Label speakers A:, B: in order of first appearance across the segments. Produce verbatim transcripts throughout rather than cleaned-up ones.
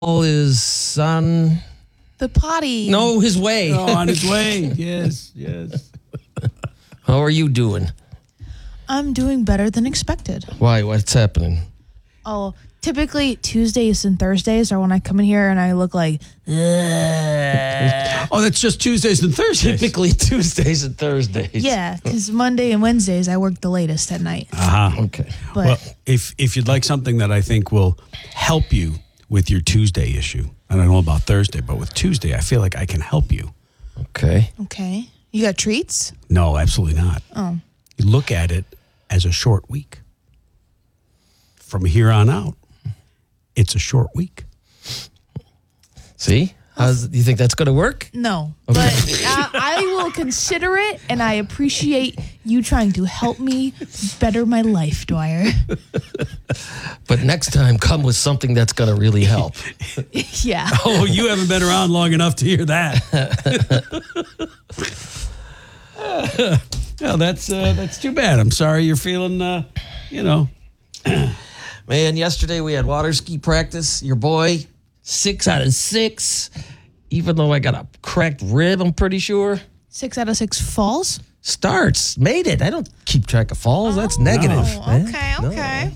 A: is on
B: the potty.
A: no his way.
C: Oh, on his way. Yes, yes.
A: How are you doing?
B: I'm doing better than expected.
A: Why? What's happening?
B: Oh, typically Tuesdays and Thursdays are when I come in here and I look like,
C: Oh, that's just Tuesdays and Thursdays.
A: Typically Tuesdays and Thursdays.
B: yeah, because Monday and Wednesdays I work the latest at night.
C: Uh-huh.
A: Okay.
B: But
C: Well, if if you'd like something that I think will help you with your Tuesday issue, I don't know about Thursday, but with Tuesday, I feel like I can help you.
A: Okay.
B: okay, you got treats?
C: No, absolutely not.
B: Oh,
C: You look at it as a short week. From here on out, it's a short week.
A: See? How's, do you think that's going to work?
B: no, but I, I will consider it, and I appreciate you trying to help me better my life, Dwyer.
A: But next time, come with something that's going to really help.
B: yeah.
C: Oh, you haven't been around long enough to hear that. Well, that's uh, that's too bad. I'm sorry you're feeling, uh, you know.
A: Man, yesterday we had water ski practice. Your boy, six out of six. Even though I got a cracked rib, I'm pretty sure.
B: Six out of six falls?
A: Starts. Made it. I don't keep track of falls. That's negative.
B: Oh,
A: man.
B: okay,
A: No.
B: okay.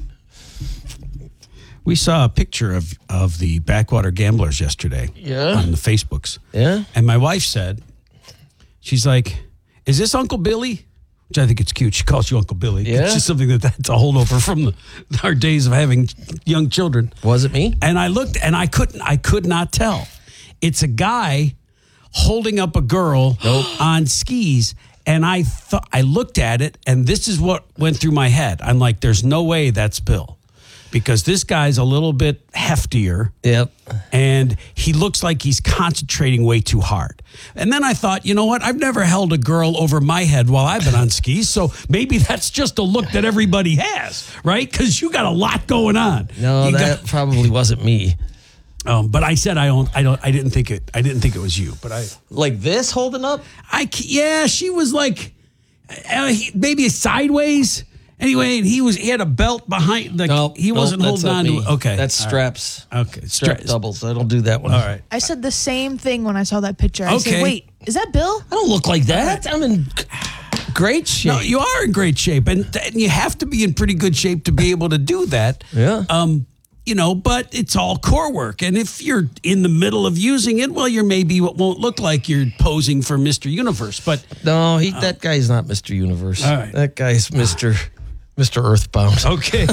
C: We saw a picture of, of the Backwater Gamblers yesterday
A: Yeah.
C: on the Facebooks.
A: Yeah?
C: And my wife said, she's like, is this Uncle Billy? Which I think it's cute. She calls you Uncle Billy.
A: Yeah.
C: It's just something that that's a holdover from the, our days of having young children.
A: Was it me?
C: And I looked and I couldn't, I could not tell. It's a guy holding up a girl on skis. And I thought, I looked at it and this is what went through my head. I'm like, there's no way that's Bill. Because this guy's a little bit heftier.
A: Yep.
C: And he looks like he's concentrating way too hard. And then I thought, you know what? I've never held a girl over my head while I've been on skis. So maybe that's just a look that everybody has, right? Because you got a lot going on.
A: No,
C: You
A: that
C: got-
A: probably wasn't me.
C: um, but I said I don't. I don't. I didn't think it. I didn't think it was you. But I.
A: Like this holding up?
C: I. Yeah, she was like, uh, he, maybe sideways. Anyway, and he was. He had a belt behind. Like,
A: No,
C: he
A: no,
C: wasn't
A: that's
C: holding
A: not
C: on
A: me.
C: to it. Okay,
A: That's
C: all right.
A: straps.
C: Okay,
A: Strap
C: Stra-
A: doubles. I don't do that one.
C: All right.
B: I said the same thing when I saw that picture. I
C: Okay.
B: said, wait, is that Bill?
A: I don't look like that. I'm in great shape.
C: No, you are in great shape, and, and you have to be in pretty good shape to be able to do that.
A: Yeah.
C: Um, you know, but it's all core work, and if you're in the middle of using it, well, you're maybe it won't look like you're posing for Mister Universe, but
A: No, he. that guy's not Mister Universe.
C: All right.
A: That guy's Mister Mister Earthbound.
C: okay.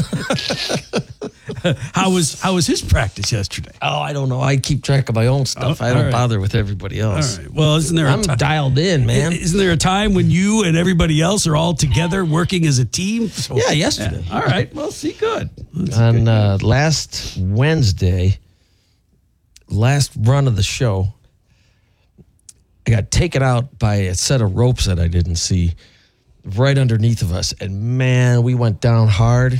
C: how was how was his practice yesterday?
A: Oh, I don't know. I keep track of my own stuff.
C: Oh,
A: I don't
C: all right.
A: bother with everybody
C: All
A: else.
C: right. Well, isn't there a
A: I'm
C: ti-
A: dialed in, man.
C: Isn't there a time when you and everybody else are all together working as a team? So-
A: Yeah, yesterday.
C: All right. Well, see, good. That's
A: On
C: good.
A: uh, last Wednesday, last run of the show, I got taken out by a set of ropes that I didn't see right underneath of us. And man, we went down hard.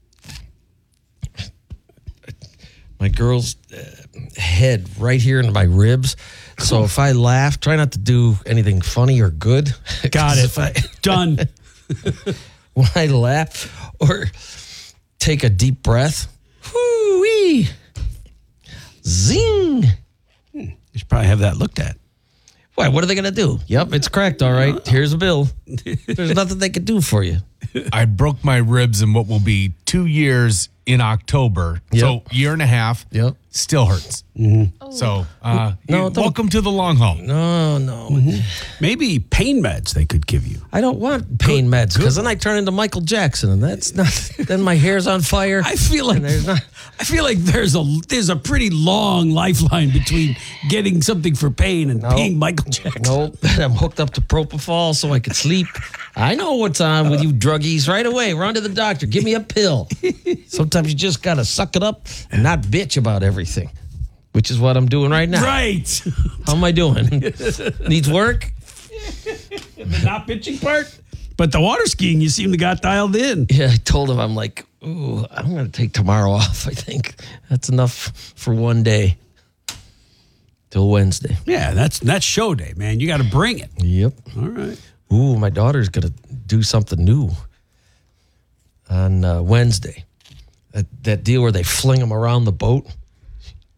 A: My girl's uh, head right here in my ribs. So if I laugh, try not to do anything funny or good.
C: Got
A: 'Cause
C: it.
A: If I,
C: Done.
A: when I laugh or take a deep breath, whoo-wee, zing.
C: You should probably have that looked at.
A: Why, what are they going to do? Yep, it's cracked, all right. Here's a bill. There's nothing they could do for you.
D: I broke my ribs in what will be two years in October.
A: Yep.
D: So year and a half.
A: Yep.
D: Still hurts. So uh,
A: No,
D: you-
A: don't-
D: welcome to the long haul.
A: No, no.
C: Maybe pain meds they could give you.
A: I don't want pain meds because then I turn into Michael Jackson and that's not, then my hair's on fire.
C: I feel like
A: And there's not,
C: I feel like there's a there's a pretty long lifeline between getting something for pain and
A: No.
C: being Michael Jackson.
A: nope. I'm hooked up to propofol so I could sleep. I know what's on with you druggies right away. Run to the doctor. Give me a pill. Sometimes you just got to suck it up and not bitch about everything, which is what I'm doing right now.
C: Right.
A: How am I doing? Needs work?
C: The not pitching part. But the water skiing, you seem to got dialed in.
A: Yeah, I told him, I'm like, ooh, I'm going to take tomorrow off, I think. That's enough for one day. Till Wednesday.
C: Yeah, that's that's show day, man. You got to bring it.
A: Yep.
C: All right.
A: Ooh, my daughter's going to do something new on uh, Wednesday. That, that deal where they fling them around the boat.